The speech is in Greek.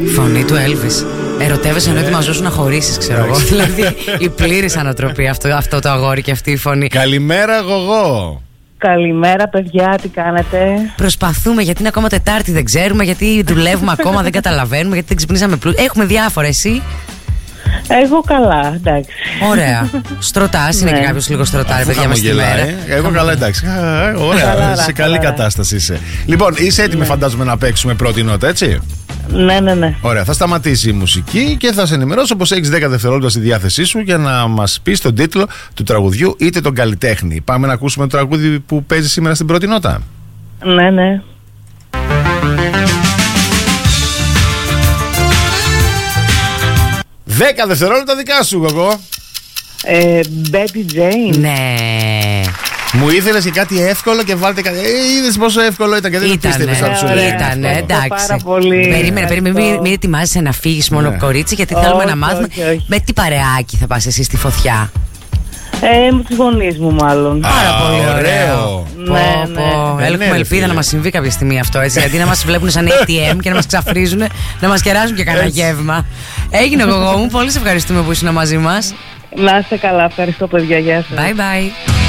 Φωνή του Elvis. Ερωτεύεσαι ενώ ετοιμαζόσουν να χωρίσεις, ξέρω εγώ. Δηλαδή η πλήρης ανατροπή αυτό το αγόρι και αυτή η φωνή. Καλημέρα, Γογό. Καλημέρα, παιδιά, τι κάνετε? Προσπαθούμε, γιατί είναι ακόμα Τετάρτη, δεν ξέρουμε, γιατί δουλεύουμε ακόμα, δεν καταλαβαίνουμε, γιατί δεν ξυπνήσαμε Έχουμε διάφορα, εσύ? Εγώ καλά, εντάξει. Ωραία. Στρωτάς, είναι και κάποιος λίγο στρωτάρει, παιδιά, μες στη μέρα. Εγώ καλά, εντάξει. Ωραία, σε καλή κατάσταση είσαι. Λοιπόν, είσαι έτοιμη, φαντάζομαι, να παίξουμε πρώτη νότα, έτσι? Ναι. Ωραία, θα σταματήσει η μουσική και θα σε ενημερώσω πως έχεις 10 δευτερόλεπτα στη διάθεσή σου για να μας πεις τον τίτλο του τραγουδιού είτε τον καλλιτέχνη. Πάμε να ακούσουμε το τραγούδι που παίζει σήμερα στην πρώτη νότα. Ναι. 10 δευτερόλεπτα δικά σου, Γογό. Betty Jane. Ναι. Μου ήθελες και κάτι εύκολο και βάλτε κάτι. Είδες πόσο εύκολο ήταν και δεν το πίστευες να σου λέει. Ήτανε, εντάξει. Πάρα πολύ. Περίμενε, μην ετοιμάζεσαι να φύγεις μόνο κορίτσι, γιατί θέλουμε να μάθουμε με τι παρεάκι θα πας εσύ στη φωτιά. Με τους γονείς μου, μάλλον. Πάρα πολύ ωραίο. Ναι. Έχουμε ελπίδα να μας συμβεί κάποια στιγμή αυτό, έτσι. Γιατί να μας βλέπουν σαν ATM και να μας ξαφρίζουν, να μας κεράσουν και κανένα γεύμα. Έγινε, Γογό μου. Πολύ σε ευχαριστούμε που ήσουν μαζί μας. Να είστε καλά, ευχαριστώ, παιδιά. Γεια σας. Bye bye.